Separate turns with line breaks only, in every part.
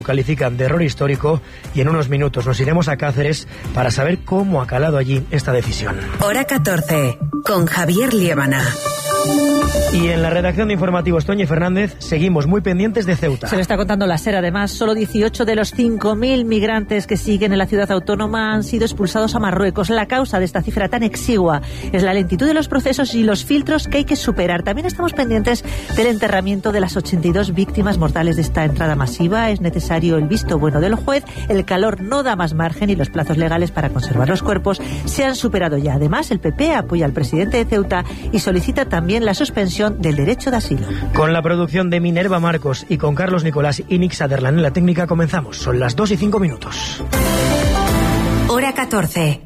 califican de error histórico y en unos minutos nos iremos a Cáceres para saber cómo ha calado allí esta decisión.
Hora 14, con Javier Liébana.
Y en la redacción de Informativos, Toñi Fernández, seguimos muy pendientes de Ceuta.
Se lo está contando la SER, además, solo 18 de los 5.000 migrantes que siguen en la ciudad autónoma han sido expulsados a Marruecos. La causa de esta cifra tan exigua es la lentitud de los procesos y los filtros que hay que superar. También estamos pendientes del enterramiento de las 82 víctimas mortales de esta entrada masiva. Es necesario el visto bueno del juez, el calor no da más margen y los plazos legales para conservar los cuerpos se han superado ya. Además, el PP apoya al presidente de Ceuta y solicita también la suspensión del derecho de asilo.
Con la producción de Minerva Marcos y con Carlos Nicolás y Nick Sutherland en la técnica comenzamos. Son las 2:05.
Hora 14.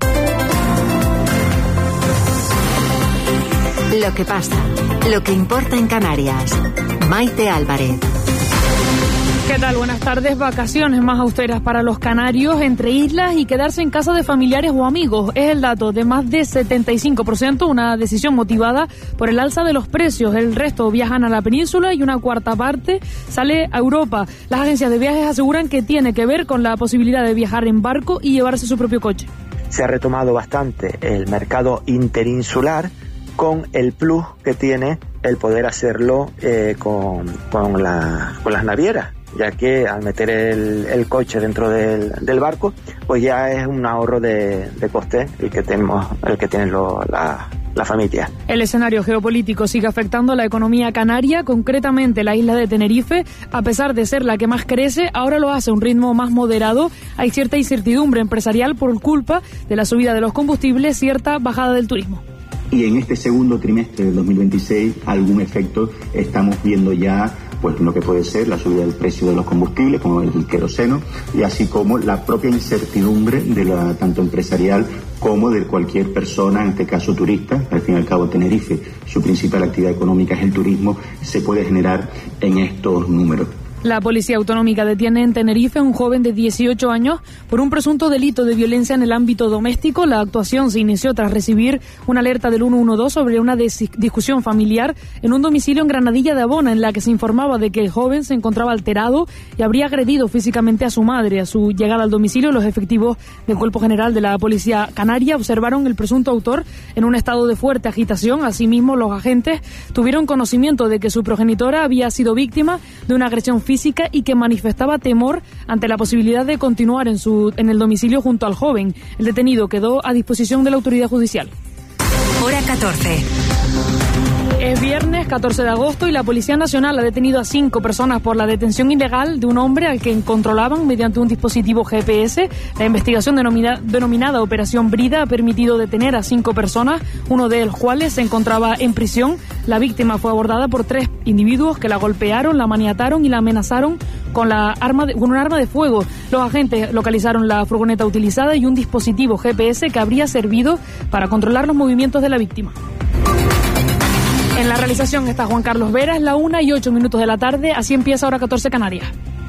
Lo que pasa, lo que importa en Canarias. Maite Álvarez.
¿Qué tal? Buenas tardes. Vacaciones más austeras para los canarios entre islas y quedarse en casa de familiares o amigos. Es el dato de más de 75%, una decisión motivada por el alza de los precios. El resto viajan a la península y una cuarta parte sale a Europa. Las agencias de viajes aseguran que tiene que ver con la posibilidad de viajar en barco y llevarse su propio coche.
Se ha retomado bastante el mercado interinsular con el plus que tiene el poder hacerlo con las navieras, ya que al meter el coche dentro del barco, pues ya es un ahorro de coste el que tienen la familia.
El escenario geopolítico sigue afectando a la economía canaria, concretamente la isla de Tenerife. A pesar de ser la que más crece, ahora lo hace a un ritmo más moderado. Hay cierta incertidumbre empresarial por culpa de la subida de los combustibles, cierta bajada del turismo.
Y en este segundo trimestre del 2026 algún efecto estamos viendo ya, pues lo que puede ser la subida del precio de los combustibles como el queroseno y así como la propia incertidumbre de tanto empresarial como de cualquier persona, en este caso turista. Al fin y al cabo Tenerife, su principal actividad económica es el turismo, se puede generar en estos números.
La Policía Autonómica detiene en Tenerife a un joven de 18 años por un presunto delito de violencia en el ámbito doméstico. La actuación se inició tras recibir una alerta del 112 sobre una discusión familiar en un domicilio en Granadilla de Abona, en la que se informaba de que el joven se encontraba alterado y habría agredido físicamente a su madre. A su llegada al domicilio, los efectivos del Cuerpo General de la Policía Canaria observaron el presunto autor en un estado de fuerte agitación. Asimismo, los agentes tuvieron conocimiento de que su progenitora había sido víctima de una agresión física y que manifestaba temor ante la posibilidad de continuar en el domicilio junto al joven. El detenido quedó a disposición de la autoridad judicial.
Hora 14.
Es viernes 14 de agosto y la Policía Nacional ha detenido a 5 personas por la detención ilegal de un hombre al que controlaban mediante un dispositivo GPS. La investigación denominada Operación Brida ha permitido detener a 5 personas, uno de los cuales se encontraba en prisión. La víctima fue abordada por 3 individuos que la golpearon, la maniataron y la amenazaron con un arma de fuego. Los agentes localizaron la furgoneta utilizada y un dispositivo GPS que habría servido para controlar los movimientos de la víctima. En la realización está Juan Carlos Vera, es la 1:08 de la tarde, así empieza Hora 14 Canarias.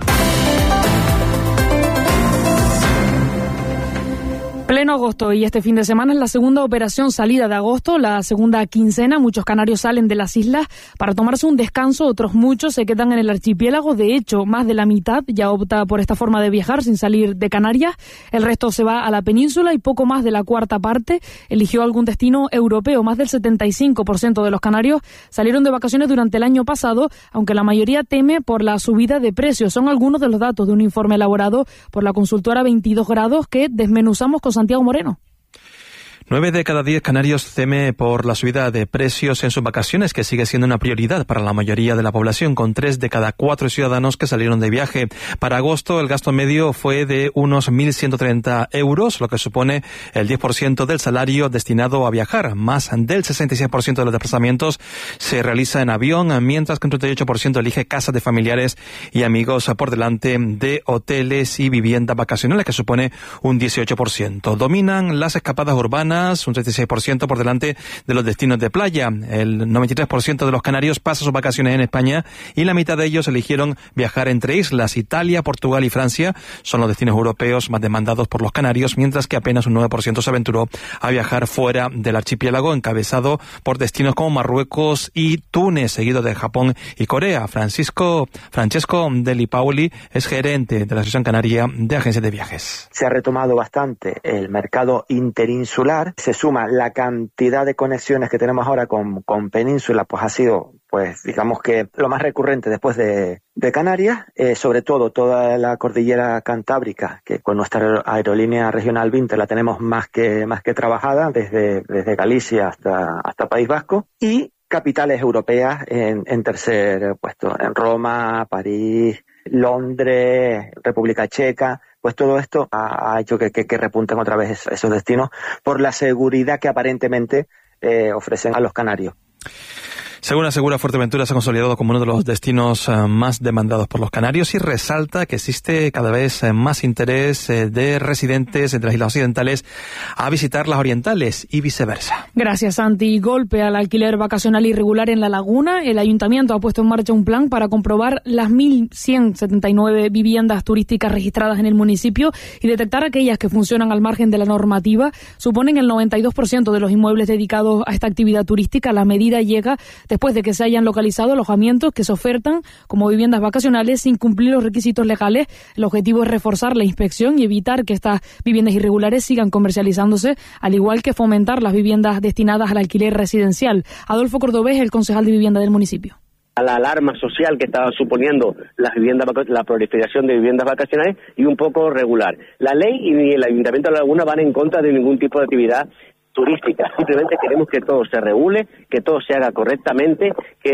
Pleno agosto y este fin de semana es la segunda operación salida de agosto, la segunda quincena. Muchos canarios salen de las islas para tomarse un descanso, otros muchos se quedan en el archipiélago. De hecho, más de la mitad ya opta por esta forma de viajar sin salir de Canarias. El resto se va a la península y poco más de la cuarta parte eligió algún destino europeo. Más del 75% de los canarios salieron de vacaciones durante el año pasado, aunque la mayoría teme por la subida de precios. Son algunos de los datos de un informe elaborado por la consultora 22 grados que desmenuzamos con Santiago Moreno.
9 de cada 10 canarios teme por la subida de precios en sus vacaciones, que sigue siendo una prioridad para la mayoría de la población, con 3 de cada 4 ciudadanos que salieron de viaje. Para agosto, el gasto medio fue de unos 1.130 euros, lo que supone el 10% del salario destinado a viajar. Más del 66% de los desplazamientos se realiza en avión, mientras que un 38% elige casas de familiares y amigos por delante de hoteles y viviendas vacacionales, que supone un 18%. Dominan las escapadas urbanas semanas, un 36% por delante de los destinos de playa. El 93% de los canarios pasa sus vacaciones en España y la mitad de ellos eligieron viajar entre islas. Italia, Portugal y Francia son los destinos europeos más demandados por los canarios, mientras que apenas un 9% se aventuró a viajar fuera del archipiélago, encabezado por destinos como Marruecos y Túnez, seguido de Japón y Corea. Francesco Deli Pauli es gerente de la Asociación Canaria de Agencias de Viajes.
Se ha retomado bastante el mercado interinsular, se suma la cantidad de conexiones que tenemos ahora con península, pues ha sido, pues digamos que lo más recurrente después de Canarias, sobre todo toda la cordillera cantábrica, que con nuestra aerolínea regional Vinter la tenemos más que trabajada, desde Galicia hasta País Vasco, y capitales europeas en tercer puesto, en Roma, París, Londres, República Checa. Pues todo esto ha hecho que repunten otra vez esos destinos por la seguridad que aparentemente ofrecen a los canarios.
Según asegura, Fuerteventura se ha consolidado como uno de los destinos más demandados por los canarios y resalta que existe cada vez más interés de residentes de las islas occidentales a visitar las orientales y viceversa.
Gracias, Santi. Golpe al alquiler vacacional irregular en La Laguna. El ayuntamiento ha puesto en marcha un plan para comprobar las 1.179 viviendas turísticas registradas en el municipio y detectar aquellas que funcionan al margen de la normativa. Suponen el 92% de los inmuebles dedicados a esta actividad turística. La medida llega después de que se hayan localizado alojamientos que se ofertan como viviendas vacacionales sin cumplir los requisitos legales. El objetivo es reforzar la inspección y evitar que estas viviendas irregulares sigan comercializándose, al igual que fomentar las viviendas destinadas al alquiler residencial. Adolfo Cordobés, el concejal de vivienda del municipio.
A la alarma social que estaba suponiendo la proliferación de viviendas vacacionales y un poco regular. La ley y el Ayuntamiento de La Laguna van en contra de ningún tipo de actividad turística. Simplemente queremos que todo se regule, que todo se haga correctamente,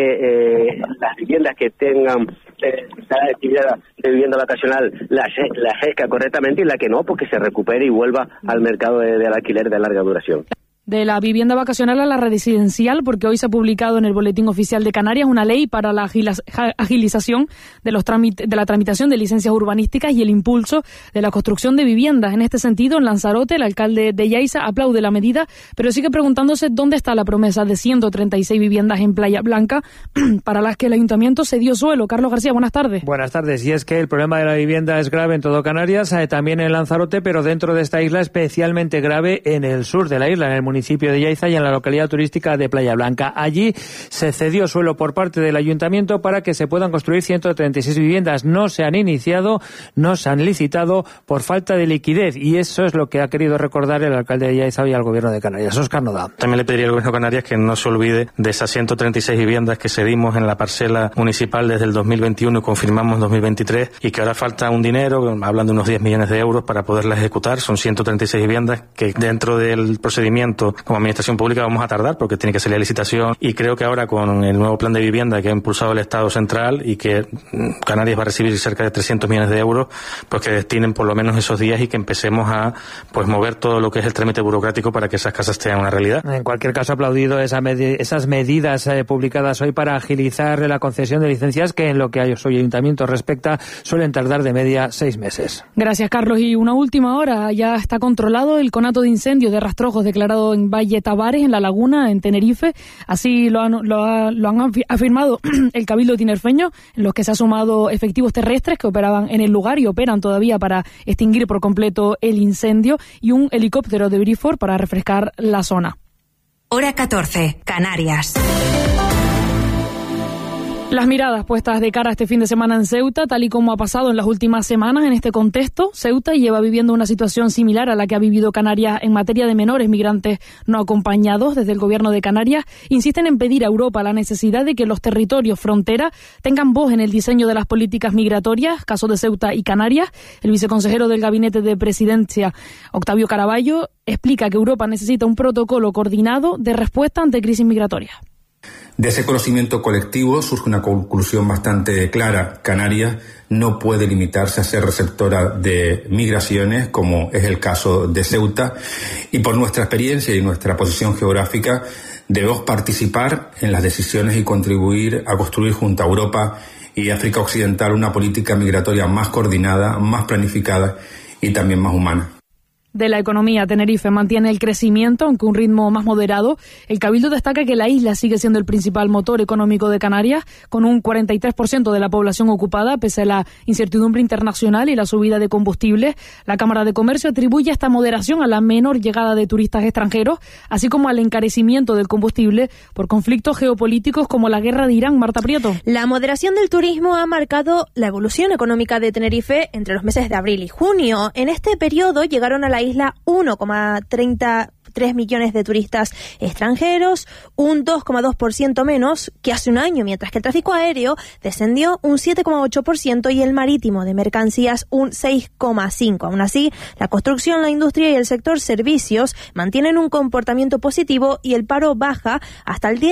que las viviendas que tengan actividad de vivienda vacacional la ejerza correctamente y la que no, pues que se recupere y vuelva al mercado del alquiler de larga duración.
De la vivienda vacacional a la residencial, porque hoy se ha publicado en el Boletín Oficial de Canarias una ley para la agilización de la tramitación de licencias urbanísticas y el impulso de la construcción de viviendas. En este sentido, en Lanzarote, el alcalde de Yaiza aplaude la medida, pero sigue preguntándose dónde está la promesa de 136 viviendas en Playa Blanca para las que el ayuntamiento cedió suelo. Carlos García, buenas tardes.
Buenas tardes. Y es que el problema de la vivienda es grave en todo Canarias, también en Lanzarote, pero dentro de esta isla especialmente grave en el sur de la isla, en el municipio de Yaiza y en la localidad turística de Playa Blanca. Allí se cedió suelo por parte del ayuntamiento para que se puedan construir 136 viviendas. No se han iniciado, no se han licitado por falta de liquidez, y eso es lo que ha querido recordar el alcalde de Yaiza y al gobierno de Canarias. Óscar Nodá.
También le pediría al gobierno de Canarias que no se olvide de esas 136 viviendas que cedimos en la parcela municipal desde el 2021 y confirmamos en 2023, y que ahora falta un dinero, hablan de unos 10 millones de euros para poderlas ejecutar. Son 136 viviendas que dentro del procedimiento como administración pública vamos a tardar porque tiene que salir a licitación, y creo que ahora con el nuevo plan de vivienda que ha impulsado el Estado central y que Canarias va a recibir cerca de 300 millones de euros, pues que destinen por lo menos esos días y que empecemos a mover todo lo que es el trámite burocrático para que esas casas sean una realidad.
En cualquier caso, aplaudido esas medidas publicadas hoy para agilizar la concesión de licencias que en lo que a su ayuntamiento respecta suelen tardar de media 6 meses.
Gracias, Carlos. Y una última hora, ya está controlado el conato de incendio de rastrojos declarado en Valle Tavares, en La Laguna, en Tenerife. Así lo han afirmado el Cabildo tinerfeño, en los que se han sumado efectivos terrestres que operaban en el lugar y operan todavía para extinguir por completo el incendio, y un helicóptero de Brifor para refrescar la zona.
Hora 14, Canarias.
Las miradas puestas de cara a este fin de semana en Ceuta, tal y como ha pasado en las últimas semanas en este contexto. Ceuta lleva viviendo una situación similar a la que ha vivido Canarias en materia de menores migrantes no acompañados. Desde el gobierno de Canarias insisten en pedir a Europa la necesidad de que los territorios frontera tengan voz en el diseño de las políticas migratorias, caso de Ceuta y Canarias. El viceconsejero del Gabinete de Presidencia, Octavio Caraballo, explica que Europa necesita un protocolo coordinado de respuesta ante crisis migratorias.
De ese conocimiento colectivo surge una conclusión bastante clara. Canarias no puede limitarse a ser receptora de migraciones, como es el caso de Ceuta, y por nuestra experiencia y nuestra posición geográfica debemos participar en las decisiones y contribuir a construir junto a Europa y África Occidental una política migratoria más coordinada, más planificada y también más humana.
de la economía. Tenerife mantiene el crecimiento, aunque un ritmo más moderado. El Cabildo destaca que la isla sigue siendo el principal motor económico de Canarias, con un 43% de la población ocupada, pese a la incertidumbre internacional y la subida de combustibles. La Cámara de Comercio atribuye esta moderación a la menor llegada de turistas extranjeros, así como al encarecimiento del combustible por conflictos geopolíticos como la guerra de Irán. Marta Prieto.
La moderación del turismo ha marcado la evolución económica de Tenerife entre los meses de abril y junio. En este periodo llegaron a la isla 1,33 millones de turistas extranjeros, un 2,2% menos que hace un año, mientras que el tráfico aéreo descendió un 7,8% y el marítimo de mercancías un 6,5%. Aún así, la construcción, la industria y el sector servicios mantienen un comportamiento positivo y el paro baja hasta el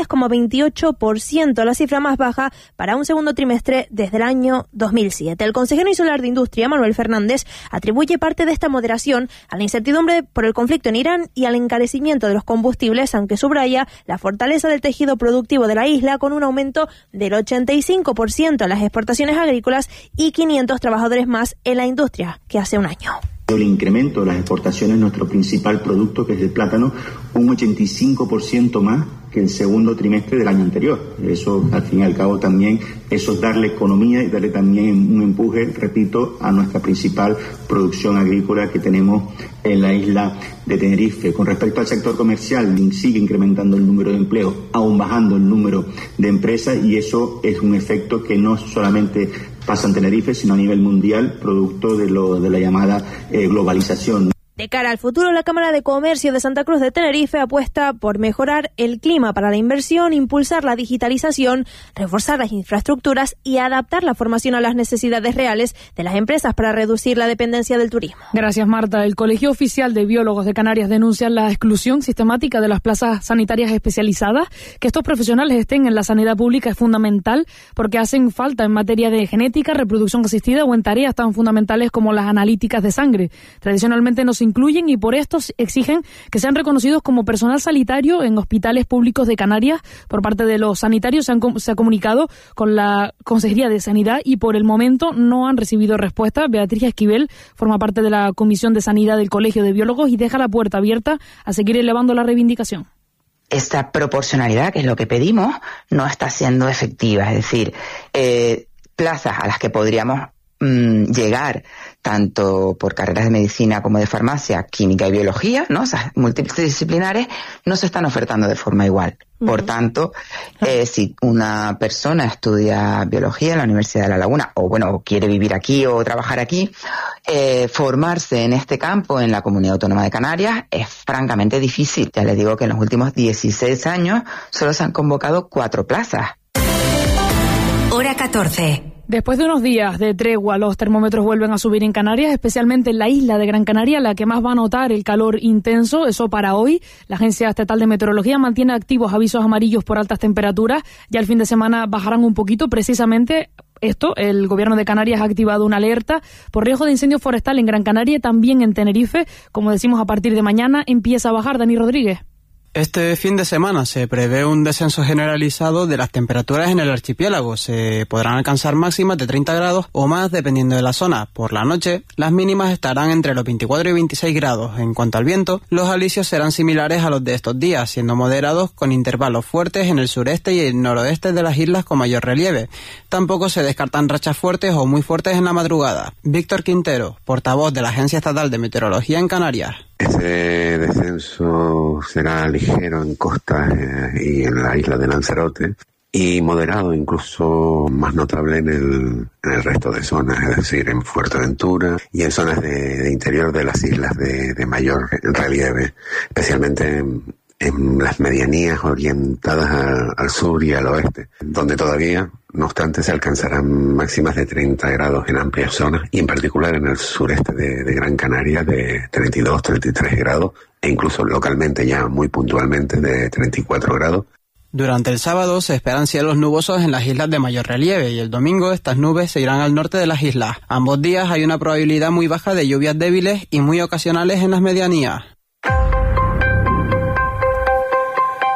10,28%, la cifra más baja para un segundo trimestre desde el año 2007. El consejero insular de Industria, Manuel Fernández, atribuye parte de esta moderación a la incertidumbre por el conflicto en Irán y al encarecimiento de los combustibles, aunque subraya la fortaleza del tejido productivo de la isla con un aumento del 85% en las exportaciones agrícolas y 500 trabajadores más en la industria que hace un año.
El incremento de las exportaciones, nuestro principal producto, que es el plátano, un 85% más que el segundo trimestre del año anterior. Eso, al fin y al cabo, también eso es darle economía y darle también un empuje, repito, a nuestra principal producción agrícola que tenemos en la isla de Tenerife. Con respecto al sector comercial, sigue incrementando el número de empleos, aún bajando el número de empresas, y eso es un efecto que no solamente pasa en Tenerife, sino a nivel mundial, producto de la llamada globalización.
De cara al futuro, la Cámara de Comercio de Santa Cruz de Tenerife apuesta por mejorar el clima para la inversión, impulsar la digitalización, reforzar las infraestructuras y adaptar la formación a las necesidades reales de las empresas para reducir la dependencia del turismo.
Gracias, Marta. El Colegio Oficial de Biólogos de Canarias denuncia la exclusión sistemática de las plazas sanitarias especializadas. Que estos profesionales estén en la sanidad pública es fundamental porque hacen falta en materia de genética, reproducción asistida o en tareas tan fundamentales como las analíticas de sangre. Tradicionalmente no se incluyen y por esto exigen que sean reconocidos como personal sanitario en hospitales públicos de Canarias. Por parte de los sanitarios se ha comunicado con la Consejería de Sanidad y por el momento no han recibido respuesta. Beatriz Esquivel forma parte de la Comisión de Sanidad del Colegio de Biólogos y deja la puerta abierta a seguir elevando la reivindicación.
Esta proporcionalidad, que es lo que pedimos, no está siendo efectiva. Es decir, plazas a las que podríamos llegar tanto por carreras de medicina como de farmacia, química y biología, ¿no? Esas multidisciplinares no se están ofertando de forma igual. Por tanto, si una persona estudia biología en la Universidad de La Laguna o quiere vivir aquí o trabajar aquí, formarse en este campo en la Comunidad Autónoma de Canarias es francamente difícil. Ya les digo que en los últimos 16 años solo se han convocado 4 plazas.
Hora 14.
Después de unos días de tregua, los termómetros vuelven a subir en Canarias, especialmente en la isla de Gran Canaria, la que más va a notar el calor intenso. Eso para hoy. La Agencia Estatal de Meteorología mantiene activos avisos amarillos por altas temperaturas. Ya el fin de semana bajarán un poquito. Precisamente el Gobierno de Canarias ha activado una alerta por riesgo de incendio forestal en Gran Canaria y también en Tenerife. Como decimos, a partir de mañana empieza a bajar. Dani Rodríguez.
Este fin de semana se prevé un descenso generalizado de las temperaturas en el archipiélago. Se podrán alcanzar máximas de 30 grados o más dependiendo de la zona. Por la noche, las mínimas estarán entre los 24 y 26 grados. En cuanto al viento, los alisios serán similares a los de estos días, siendo moderados con intervalos fuertes en el sureste y el noroeste de las islas con mayor relieve. Tampoco se descartan rachas fuertes o muy fuertes en la madrugada. Víctor Quintero, portavoz de la Agencia Estatal de Meteorología en Canarias.
Ese descenso será ligero en costas y en la isla de Lanzarote y moderado, incluso más notable en el resto de zonas, es decir, en Fuerteventura y en zonas de interior de las islas de mayor relieve, especialmente en las medianías orientadas al sur y al oeste, donde todavía, no obstante, se alcanzarán máximas de 30 grados en amplias zonas y en particular en el sureste de Gran Canaria de 32, 33 grados e incluso localmente ya muy puntualmente de 34 grados.
Durante el sábado se esperan cielos nubosos en las islas de mayor relieve y el domingo estas nubes se irán al norte de las islas. Ambos días hay una probabilidad muy baja de lluvias débiles y muy ocasionales en las medianías.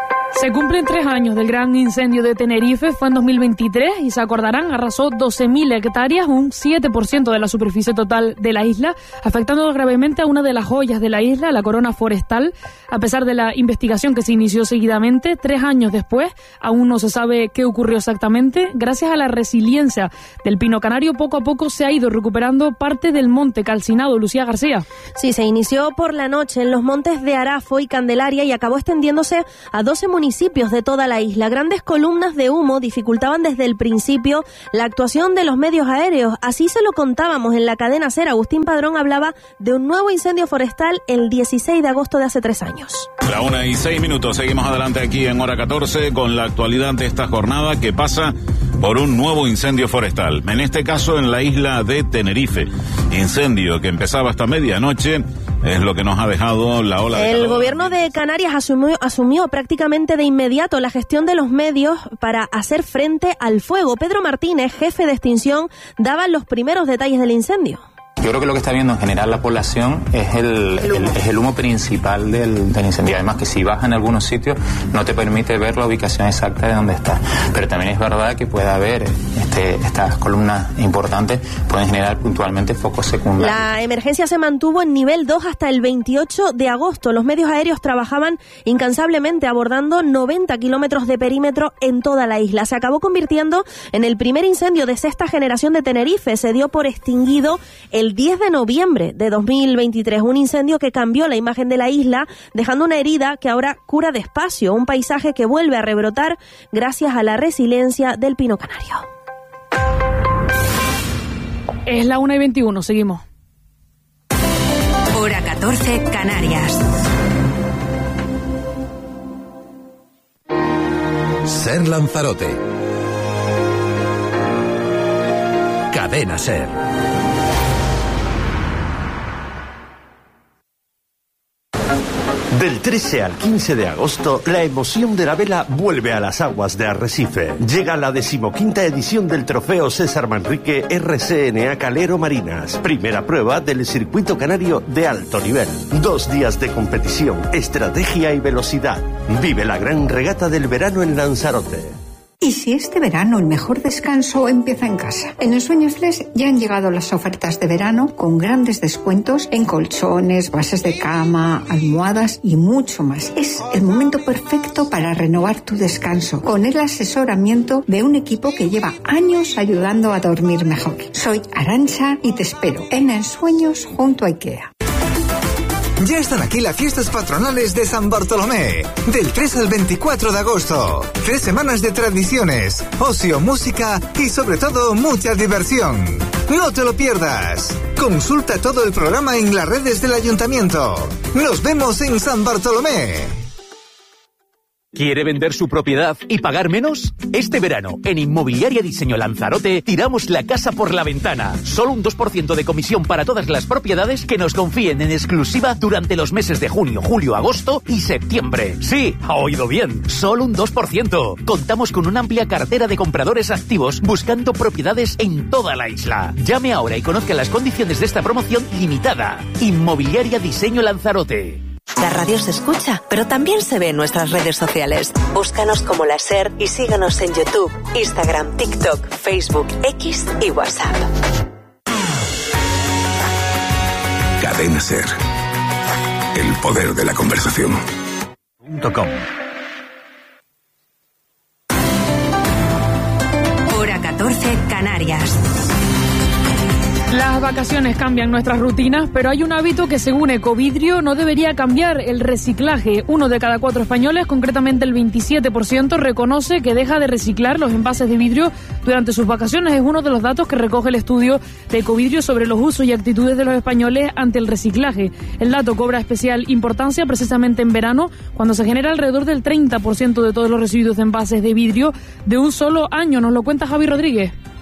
Se cumplen 3 años del gran incendio de Tenerife. Fue en 2023 y se acordarán, arrasó 12.000 hectáreas, un 7% de la superficie total de la isla, afectando gravemente a una de las joyas de la isla, la corona forestal. A pesar de la investigación que se inició seguidamente, 3 años después, aún no se sabe qué ocurrió exactamente. Gracias a la resiliencia del pino canario, poco a poco se ha ido recuperando parte del monte calcinado. Lucía García.
Sí, se inició por la noche en los montes de Arafo y Candelaria y acabó extendiéndose a 12 municipios de toda la isla. Grandes columnas de humo dificultaban desde el principio la actuación de los medios aéreos. Así se lo contábamos en la cadena SER. Agustín Padrón hablaba de un nuevo incendio forestal el 16 de agosto de hace 3 años.
La 1:06. Seguimos adelante aquí en Hora 14 con la actualidad de esta jornada que pasa por un nuevo incendio forestal. En este caso en la isla de Tenerife. Incendio que empezaba hasta medianoche. Es lo que nos ha dejado la ola de calor.
El gobierno de Canarias asumió prácticamente de inmediato la gestión de los medios para hacer frente al fuego. Pedro Martínez, jefe de extinción, daba los primeros detalles del incendio.
Yo creo que lo que está viendo en general la población es el humo principal del incendio. Además que si vas en algunos sitios no te permite ver la ubicación exacta de dónde está. Pero también es verdad que puede haber estas columnas importantes, pueden generar puntualmente focos secundarios.
La emergencia se mantuvo en nivel 2 hasta el 28 de agosto. Los medios aéreos trabajaban incansablemente abordando 90 kilómetros de perímetro en toda la isla. Se acabó convirtiendo en el primer incendio de sexta generación de Tenerife. Se dio por extinguido el 10 de noviembre de 2023, un incendio que cambió la imagen de la isla, dejando una herida que ahora cura despacio, un paisaje que vuelve a rebrotar gracias a la resiliencia del pino canario.
Es la 1:21, seguimos.
Hora 14, Canarias.
SER Lanzarote. Cadena SER.
Del 13 al 15 de agosto, la emoción de la vela vuelve a las aguas de Arrecife. Llega la 15ª edición del Trofeo César Manrique RCNA Calero Marinas, primera prueba del circuito canario de alto nivel. 2 días de competición, estrategia y velocidad. Vive la gran regata del verano en Lanzarote.
¿Y si este verano el mejor descanso empieza en casa? En el Sueño Flex ya han llegado las ofertas de verano con grandes descuentos en colchones, bases de cama, almohadas y mucho más. Es el momento perfecto para renovar tu descanso con el asesoramiento de un equipo que lleva años ayudando a dormir mejor. Soy Arantxa y te espero en El Sueños junto a IKEA.
Ya están aquí las fiestas patronales de San Bartolomé, del 3 al 24 de agosto. 3 semanas de tradiciones, ocio, música y sobre todo mucha diversión. No te lo pierdas. Consulta todo el programa en las redes del Ayuntamiento. Nos vemos en San Bartolomé.
¿Quiere vender su propiedad y pagar menos? Este verano, en Inmobiliaria Diseño Lanzarote, tiramos la casa por la ventana. Solo un 2% de comisión para todas las propiedades que nos confíen en exclusiva durante los meses de junio, julio, agosto y septiembre. Sí, ha oído bien, solo un 2%. Contamos con una amplia cartera de compradores activos buscando propiedades en toda la isla. Llame ahora y conozca las condiciones de esta promoción limitada. Inmobiliaria Diseño Lanzarote.
La radio se escucha, pero también se ve en nuestras redes sociales. Búscanos como La SER y síganos en YouTube, Instagram, TikTok, Facebook, X y WhatsApp.
Cadena SER. El poder de la conversación.
Hora 14, Canarias.
Las vacaciones cambian nuestras rutinas, pero hay un hábito que según Ecovidrio no debería cambiar: el reciclaje. 1 de cada 4 españoles, concretamente el 27%, reconoce que deja de reciclar los envases de vidrio durante sus vacaciones. Es uno de los datos que recoge el estudio de Ecovidrio sobre los usos y actitudes de los españoles ante el reciclaje. El dato cobra especial importancia precisamente en verano, cuando se genera alrededor del 30% de todos los residuos de envases de vidrio de un solo año. Nos lo cuenta Javi Rodríguez.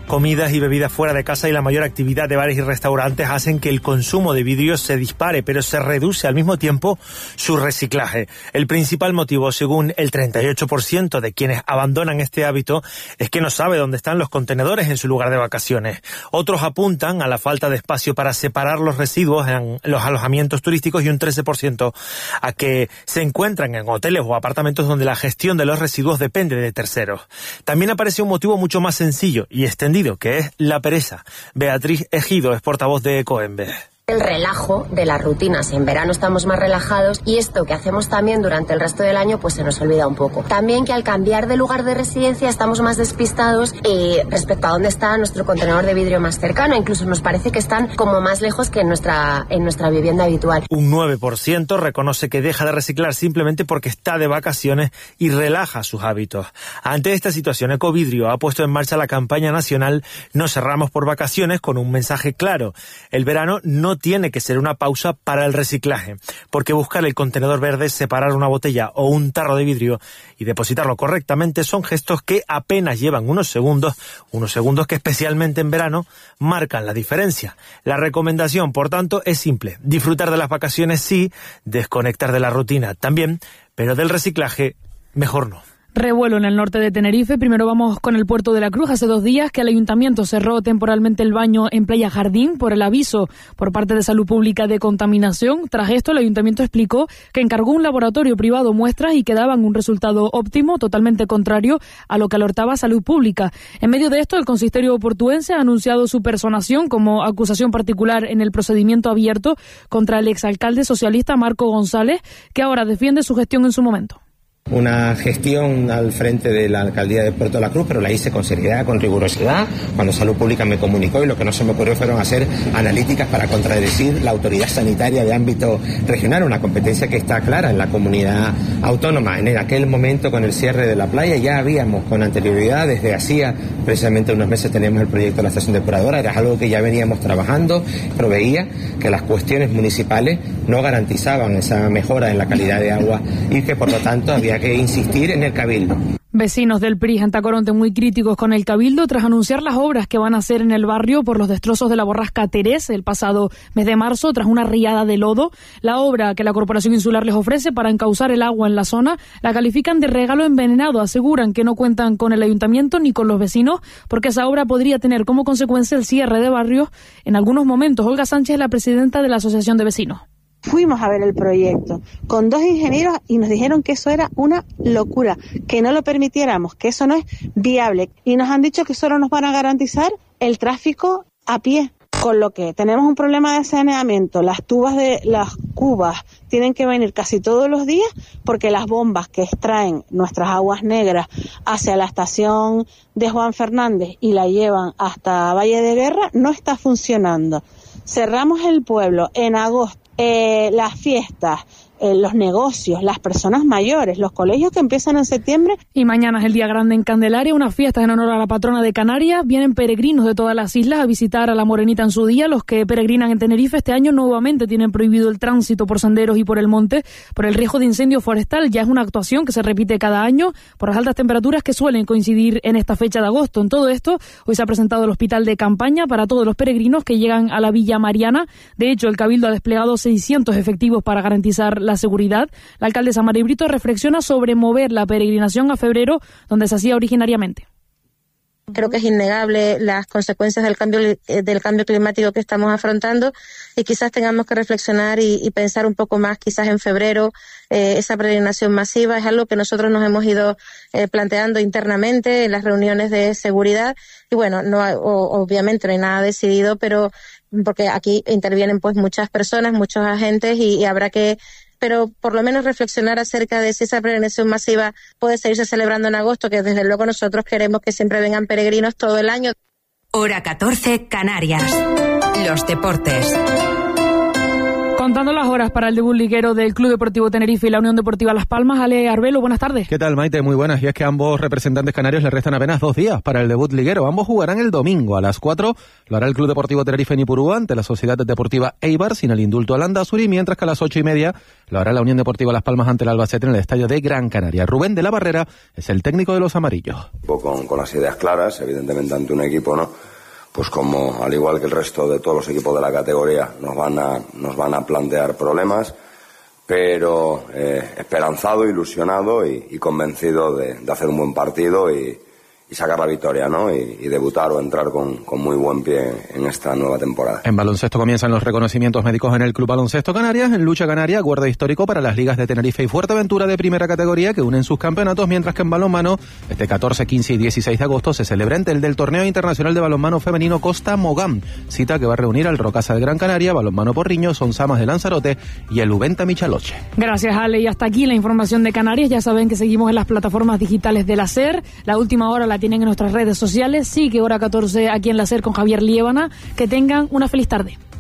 comidas y bebidas fuera de casa y la mayor actividad de bares y restaurantes hacen que el consumo de vidrio se dispare, pero se reduce al mismo tiempo su reciclaje. El principal motivo, según el 38% de quienes abandonan este hábito, es que no sabe dónde están los contenedores en su lugar de vacaciones. Otros apuntan a la falta de espacio para separar los residuos en los alojamientos turísticos y un 13% a que se encuentran en hoteles o apartamentos donde la gestión de los residuos depende de terceros. También aparece un motivo mucho más sencillo y extendido, que es la pereza. Beatriz Ejido es portavoz de Ecoembes.
El relajo de las rutinas. En verano estamos más relajados y esto que hacemos también durante el resto del año pues se nos olvida un poco. También que al cambiar de lugar de residencia estamos más despistados respecto a dónde está nuestro contenedor de vidrio más cercano. Incluso nos parece que están como más lejos que en nuestra vivienda habitual.
Un 9% reconoce que deja de reciclar simplemente porque está de vacaciones y relaja sus hábitos. Ante esta situación, Ecovidrio ha puesto en marcha la campaña nacional No cerramos por vacaciones, con un mensaje claro. El verano no tiene que ser una pausa para el reciclaje, porque buscar el contenedor verde, separar una botella o un tarro de vidrio y depositarlo correctamente son gestos que apenas llevan unos segundos que especialmente en verano marcan la diferencia. La recomendación, por tanto, es simple: disfrutar de las vacaciones sí, desconectar de la rutina también, pero del reciclaje mejor no.
Revuelo en el norte de Tenerife. Primero vamos con el Puerto de la Cruz. Hace 2 días que el ayuntamiento cerró temporalmente el baño en Playa Jardín por el aviso por parte de Salud Pública de contaminación. Tras esto, el ayuntamiento explicó que encargó un laboratorio privado muestras y que daban un resultado óptimo, totalmente contrario a lo que alertaba Salud Pública. En medio de esto, el consistorio portuense ha anunciado su personación como acusación particular en el procedimiento abierto contra el exalcalde socialista Marco González, que ahora defiende su gestión en su momento.
Una gestión al frente de la alcaldía de Puerto de la Cruz, pero la hice con seriedad, con rigurosidad. Cuando Salud Pública me comunicó, y lo que no se me ocurrió fueron hacer analíticas para contradecir la autoridad sanitaria de ámbito regional, una competencia que está clara en la comunidad autónoma. En aquel momento, con el cierre de la playa, ya habíamos con anterioridad, desde hacía precisamente unos meses teníamos el proyecto de la estación depuradora, era algo que ya veníamos trabajando, pero veía que las cuestiones municipales no garantizaban esa mejora en la calidad de agua y que por lo tanto había que insistir en el Cabildo.
Vecinos del PRI en Tacoronte muy críticos con el Cabildo tras anunciar las obras que van a hacer en el barrio por los destrozos de la borrasca Terés el pasado mes de marzo tras una riada de lodo. La obra que la Corporación Insular les ofrece para encauzar el agua en la zona la califican de regalo envenenado. Aseguran que no cuentan con el ayuntamiento ni con los vecinos porque esa obra podría tener como consecuencia el cierre de barrios en algunos momentos. Olga Sánchez es la presidenta de la Asociación de Vecinos.
Fuimos a ver el proyecto con 2 ingenieros y nos dijeron que eso era una locura, que no lo permitiéramos, que eso no es viable. Y nos han dicho que solo nos van a garantizar el tráfico a pie, con lo que tenemos un problema de saneamiento. Las tubas de las cubas tienen que venir casi todos los días porque las bombas que extraen nuestras aguas negras hacia la estación de Juan Fernández y la llevan hasta Valle de Guerra no está funcionando. Cerramos el pueblo en agosto. Las fiestas, los negocios, las personas mayores, los colegios que empiezan en septiembre.
Y mañana es el Día Grande en Candelaria, unas fiestas en honor a la patrona de Canarias. Vienen peregrinos de todas las islas a visitar a la Morenita en su día. Los que peregrinan en Tenerife este año nuevamente tienen prohibido el tránsito por senderos y por el monte por el riesgo de incendio forestal. Ya es una actuación que se repite cada año por las altas temperaturas que suelen coincidir en esta fecha de agosto. En todo esto, hoy se ha presentado el hospital de campaña para todos los peregrinos que llegan a la Villa Mariana. De hecho, el Cabildo ha desplegado 600 efectivos para garantizar la seguridad. La alcaldesa Mari Brito reflexiona sobre mover la peregrinación a febrero, donde se hacía originariamente.
Creo que es innegable las consecuencias del cambio climático que estamos afrontando y quizás tengamos que reflexionar y pensar un poco más quizás en febrero. Esa peregrinación masiva es algo que nosotros nos hemos ido planteando internamente en las reuniones de seguridad y bueno, obviamente no hay nada decidido, pero porque aquí intervienen pues muchas personas, muchos agentes y habrá que pero por lo menos reflexionar acerca de si esa peregrinación masiva puede seguirse celebrando en agosto, que desde luego nosotros queremos que siempre vengan peregrinos todo el año.
Hora 14, Canarias. Los deportes.
Con Contando las horas para el debut liguero del Club Deportivo Tenerife y la Unión Deportiva Las Palmas. Ale Arbelo, buenas tardes.
¿Qué tal, Maite? Muy buenas. Y es que a ambos representantes canarios le restan apenas 2 días para el debut liguero. Ambos jugarán el domingo a las 4. Lo hará el Club Deportivo Tenerife en Ipurúa ante la Sociedad Deportiva Eibar sin el indulto al Landazuri, mientras que a las 8:30 lo hará la Unión Deportiva Las Palmas ante el Albacete en el estadio de Gran Canaria. Rubén de la Barrera es el técnico de los amarillos.
Con las ideas claras, evidentemente ante un equipo, ¿no? Pues como al igual que el resto de todos los equipos de la categoría nos van a plantear problemas, pero esperanzado, ilusionado y convencido de hacer un buen partido y sacar la victoria, ¿no? Y debutar o entrar con muy buen pie en esta nueva temporada.
En baloncesto comienzan los reconocimientos médicos en el Club Baloncesto Canarias. En lucha canaria, guarda histórico para las ligas de Tenerife y Fuerteventura de primera categoría que unen sus campeonatos, mientras que en balonmano, este 14, 15 y 16 de agosto se celebra el del Torneo Internacional de Balonmano Femenino Costa Mogán, cita que va a reunir al Rocasa de Gran Canaria, Balonmano Porriño, Sonsamas de Lanzarote y el Uventa Michaloche.
Gracias, Ale. Y hasta aquí la información de Canarias. Ya saben que seguimos en las plataformas digitales de la SER. La última hora la tienen en nuestras redes sociales. Sigue Hora 14 aquí en la SER con Javier Liébana. Que tengan una feliz tarde.